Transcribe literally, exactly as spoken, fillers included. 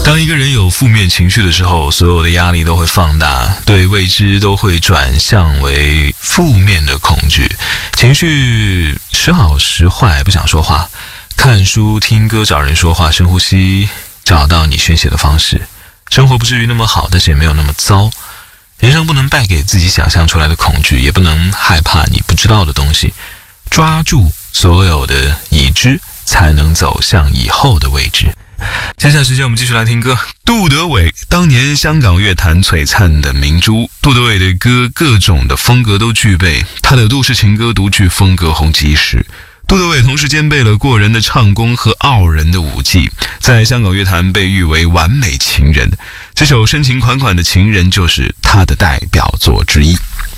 当一个人有负面情绪的时候，所有的压力都会放大，对未知都会转向为负面的恐惧，情绪时好时坏，不想说话，看书听歌找人说话，深呼吸，找到你宣泄的方式。生活不至于那么好，但是也没有那么糟。人生不能败给自己想象出来的恐惧，也不能害怕你不知道的东西，抓住所有的已知，才能走向以后的未知。接下来时间我们继续来听歌。杜德伟，当年香港乐坛璀璨的明珠。杜德伟的歌各种的风格都具备，他的都市情歌独具风格，红极一时。杜德伟同时兼备了过人的唱功和傲人的舞技，在香港乐坛被誉为完美情人。这首深情款款的情人就是他的代表作之一。